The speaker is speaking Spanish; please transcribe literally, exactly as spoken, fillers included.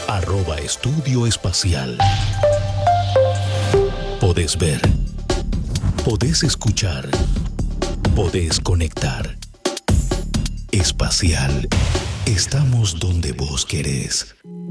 Arroba Estudio Espacial. Podés ver. Podés escuchar. Podés conectar. Espacial. Estamos donde vos querés.